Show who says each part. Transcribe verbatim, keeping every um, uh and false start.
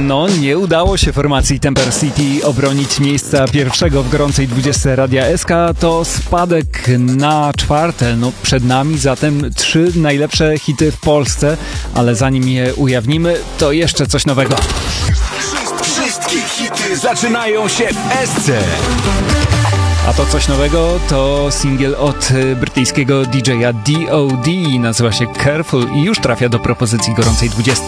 Speaker 1: No, nie udało się formacji Temper City obronić miejsca pierwszego w gorącej dwudziestce Radia S K. To spadek na czwarte. No, przed nami zatem trzy najlepsze hity w Polsce, ale zanim je ujawnimy, to jeszcze coś nowego.
Speaker 2: Wszystkie hity zaczynają się w S C.
Speaker 1: A to coś nowego to singiel od brytyjskiego D J a D O D. Nazywa się Careful i już trafia do propozycji gorącej dwudziestki.